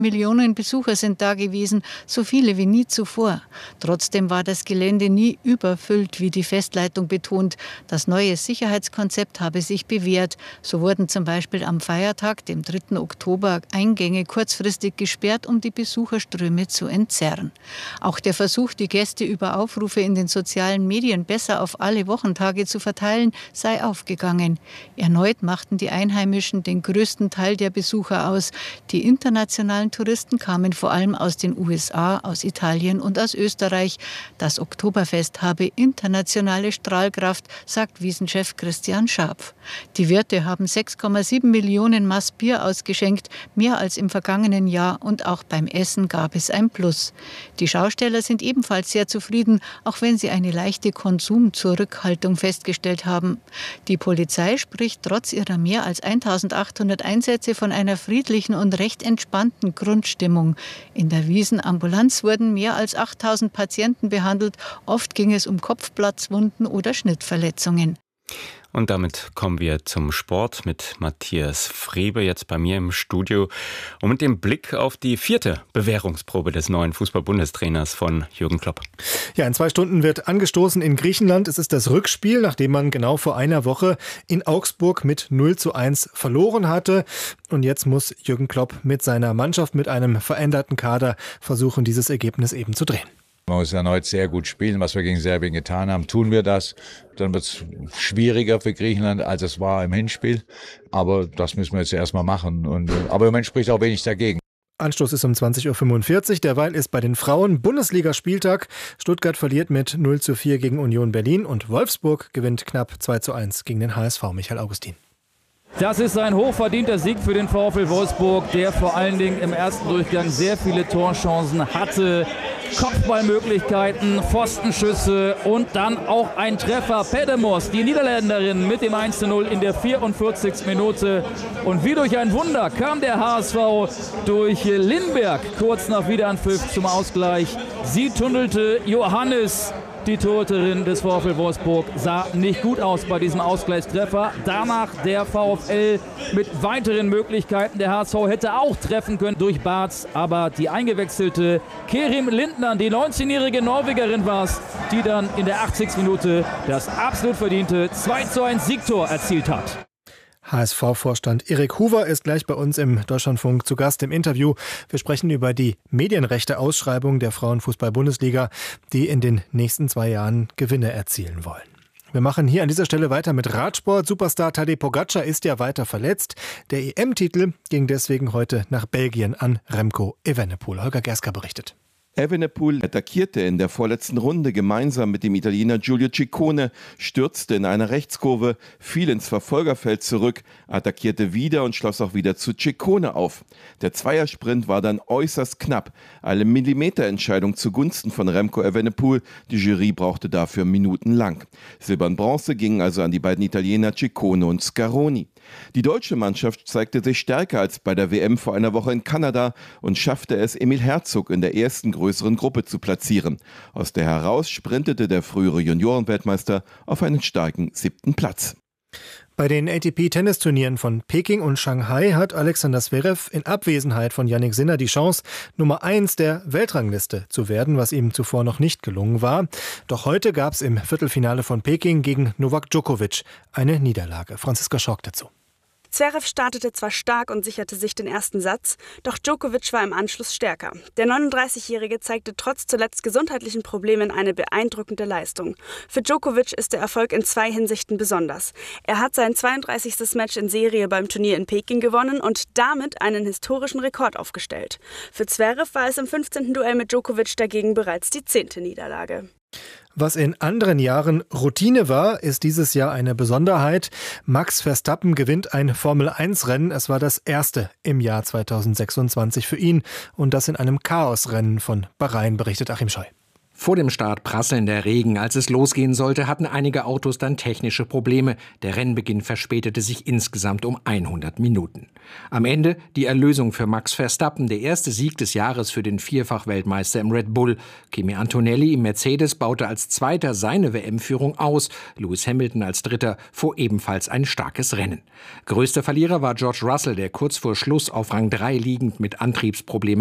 Millionen Besucher sind da gewesen, so viele wie nie zuvor. Trotzdem war das Gelände nie überfüllt, wie die Festleitung betont. Das neue Sicherheitskonzept habe sich bewährt. So wurden zum Beispiel am Feiertag, dem 3. Oktober, Eingänge kurzfristig gesperrt, um die Besucherströme zu entzerren. Auch der Versuch, die Gäste über Aufrufe in den sozialen Medien besser auf alle Wochentage zu verteilen, sei aufgegangen. Erneut machten die Einheimischen den größten Teil der Besucher aus. Die internationalen Touristen kamen vor allem aus den USA, aus Italien und aus Österreich. Das Oktoberfest habe internationale Strahlkraft, sagt Wiesenchef Christian Scharpf. Die Wirte haben 6,7 Millionen Maß Bier ausgeschenkt, mehr als im vergangenen Jahr, und auch beim Essen gab es ein Plus. Die Schausteller sind ebenfalls sehr zufrieden, auch wenn sie eine leichte Konsumzurückhaltung festgestellt haben. Die Polizei spricht trotz ihrer mehr als 1800 Einsätze von einer friedlichen und recht entspannten Grundstimmung. In der Wiesenambulanz wurden mehr als 8000 Patienten behandelt. Oft ging es um Kopfplatzwunden oder Schnittverletzungen. Und damit kommen wir zum Sport mit Matthias Frebe jetzt bei mir im Studio und mit dem Blick auf die 4. Bewährungsprobe des neuen Fußball-Bundestrainers von Jürgen Klopp. Ja, in 2 Stunden wird angestoßen in Griechenland. Es ist das Rückspiel, nachdem man genau vor einer Woche in Augsburg mit 0:1 verloren hatte. Und jetzt muss Jürgen Klopp mit seiner Mannschaft, mit einem veränderten Kader versuchen, dieses Ergebnis eben zu drehen. Man muss erneut sehr gut spielen, was wir gegen Serbien getan haben. Tun wir das, dann wird es schwieriger für Griechenland, als es war im Hinspiel. Aber das müssen wir jetzt erstmal machen. Aber im Moment spricht auch wenig dagegen. Anstoß ist um 20:45 Uhr. Derweil ist bei den Frauen Bundesligaspieltag. Stuttgart verliert mit 0:4 gegen Union Berlin und Wolfsburg gewinnt knapp 2:1 gegen den HSV. Michael Augustin. Das ist ein hochverdienter Sieg für den VfL Wolfsburg, der vor allen Dingen im ersten Durchgang sehr viele Torchancen hatte. Kopfballmöglichkeiten, Pfostenschüsse und dann auch ein Treffer. Pedemos, die Niederländerin, mit dem 1:0 in der 44. Minute. Und wie durch ein Wunder kam der HSV durch Lindberg kurz nach Wiederanpfiff zum Ausgleich. Sie tunnelte Johannes. Die Torhüterin des VfL Wolfsburg sah nicht gut aus bei diesem Ausgleichstreffer. Danach der VfL mit weiteren Möglichkeiten. Der HSV hätte auch treffen können durch Bartz, aber die eingewechselte Kerim Lindner, die 19-jährige Norwegerin war es, die dann in der 80. Minute das absolut verdiente 2:1 Siegtor erzielt hat. HSV-Vorstand Erik Huber ist gleich bei uns im Deutschlandfunk zu Gast im Interview. Wir sprechen über die Medienrechte-Ausschreibung der Frauenfußball-Bundesliga, die in den nächsten 2 Jahren Gewinne erzielen wollen. Wir machen hier an dieser Stelle weiter mit Radsport. Superstar Tadej Pogačar ist ja weiter verletzt. Der EM-Titel ging deswegen heute nach Belgien an Remco Evenepoel. Holger Gerska berichtet. Evenepoel attackierte in der vorletzten Runde gemeinsam mit dem Italiener Giulio Ciccone, stürzte in einer Rechtskurve, fiel ins Verfolgerfeld zurück, attackierte wieder und schloss auch wieder zu Ciccone auf. Der Zweiersprint war dann äußerst knapp. Eine Millimeterentscheidung zugunsten von Remco Evenepoel. Die Jury brauchte dafür minutenlang. Silber und Bronze gingen also an die beiden Italiener Ciccone und Scaroni. Die deutsche Mannschaft zeigte sich stärker als bei der WM vor einer Woche in Kanada und schaffte es, Emil Herzog in der ersten größeren Gruppe zu platzieren. Aus der heraus sprintete der frühere Juniorenweltmeister auf einen starken 7. Platz. Bei den ATP-Tennisturnieren von Peking und Shanghai hat Alexander Zverev in Abwesenheit von Jannik Sinner die Chance, Nummer 1 der Weltrangliste zu werden, was ihm zuvor noch nicht gelungen war. Doch heute gab es im Viertelfinale von Peking gegen Novak Djokovic eine Niederlage. Franziska Schork dazu. Zverev startete zwar stark und sicherte sich den ersten Satz, doch Djokovic war im Anschluss stärker. Der 39-Jährige zeigte trotz zuletzt gesundheitlichen Problemen eine beeindruckende Leistung. Für Djokovic ist der Erfolg in 2 Hinsichten besonders. Er hat sein 32. Match in Serie beim Turnier in Peking gewonnen und damit einen historischen Rekord aufgestellt. Für Zverev war es im 15. Duell mit Djokovic dagegen bereits die 10. Niederlage. Was in anderen Jahren Routine war, ist dieses Jahr eine Besonderheit. Max Verstappen gewinnt ein Formel-1-Rennen. Es war das erste im Jahr 2026 für ihn. Und das in einem Chaosrennen von Bahrain, berichtet Achim Scheu. Vor dem Start prasselnder Regen. Als es losgehen sollte, hatten einige Autos dann technische Probleme. Der Rennbeginn verspätete sich insgesamt um 100 Minuten. Am Ende die Erlösung für Max Verstappen, der erste Sieg des Jahres für den Vierfach-Weltmeister im Red Bull. Kimi Antonelli im Mercedes baute als Zweiter seine WM-Führung aus. Lewis Hamilton als Dritter fuhr ebenfalls ein starkes Rennen. Größter Verlierer war George Russell, der kurz vor Schluss auf Rang 3 liegend mit Antriebsproblemen